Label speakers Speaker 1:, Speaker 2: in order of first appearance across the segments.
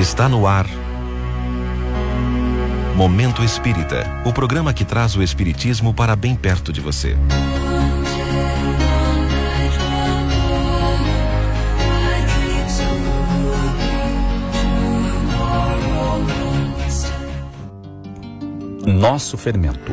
Speaker 1: Está no ar Momento Espírita, o programa que traz o espiritismo para bem perto de você.
Speaker 2: Nosso fermento.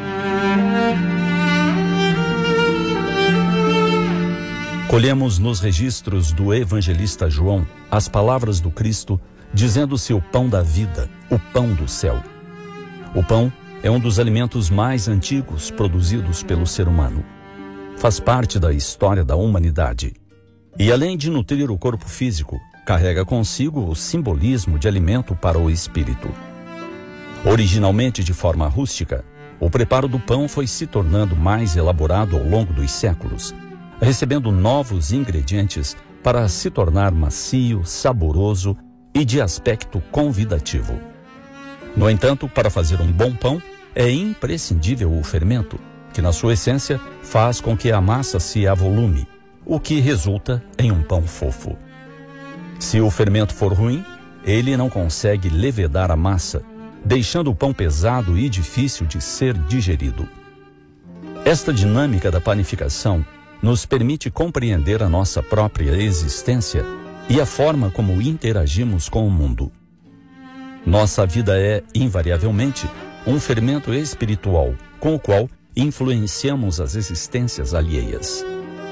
Speaker 2: Colhemos nos registros do evangelista João as palavras do Cristo dizendo-se o pão da vida, o pão do céu. O pão é um dos alimentos mais antigos produzidos pelo ser humano. Faz parte da história da humanidade. E além de nutrir o corpo físico, carrega consigo o simbolismo de alimento para o espírito. Originalmente de forma rústica, o preparo do pão foi se tornando mais elaborado ao longo dos séculos, recebendo novos ingredientes para se tornar macio, saboroso e de aspecto convidativo. No entanto, para fazer um bom pão, é imprescindível o fermento, que na sua essência faz com que a massa se avolume, o que resulta em um pão fofo. Se o fermento for ruim, ele não consegue levedar a massa, deixando o pão pesado e difícil de ser digerido. Esta dinâmica da panificação nos permite compreender a nossa própria existência e a forma como interagimos com o mundo. Nossa vida é, invariavelmente, um fermento espiritual, com o qual influenciamos as existências alheias.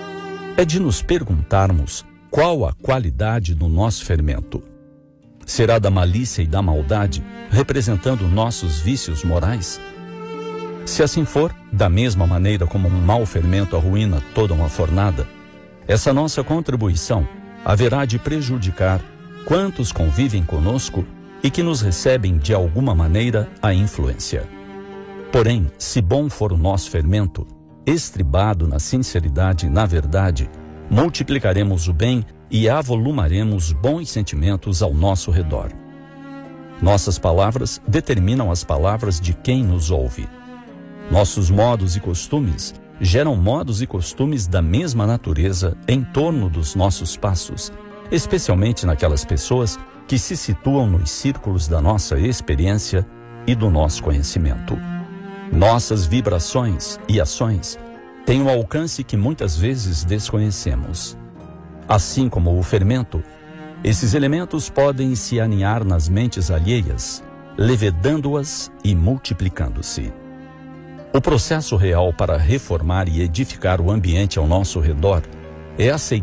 Speaker 2: É de nos perguntarmos qual a qualidade do nosso fermento. Será da malícia e da maldade, representando nossos vícios morais? Se assim for, da mesma maneira como um mau fermento arruína toda uma fornada, essa nossa contribuição haverá de prejudicar quantos convivem conosco e que nos recebem de alguma maneira a influência. Porém, se bom for o nosso fermento, estribado na sinceridade e na verdade, multiplicaremos o bem e avolumaremos bons sentimentos ao nosso redor. Nossas palavras determinam as palavras de quem nos ouve. Nossos modos e costumes geram modos e costumes da mesma natureza em torno dos nossos passos, especialmente naquelas pessoas que se situam nos círculos da nossa experiência e do nosso conhecimento. Nossas vibrações e ações têm um alcance que muitas vezes desconhecemos. Assim como o fermento, esses elementos podem se aninhar nas mentes alheias, levedando-as e multiplicando-se. O processo real para reformar e edificar o ambiente ao nosso redor é aceitar